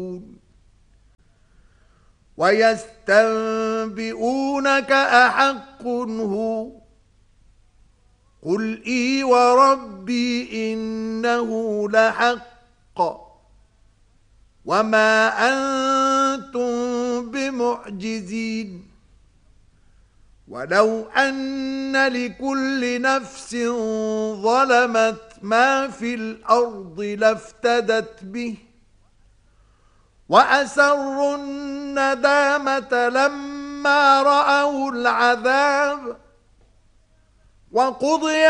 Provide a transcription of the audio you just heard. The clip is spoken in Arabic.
ويستنبئونك أحق هو قل إي وربي إنه لحق وما أنتم بمعجزين ولو أن لكل نفس ظلمت ما في الأرض لافتدت به وأسروا الندامة لما رأوا العذاب وقضي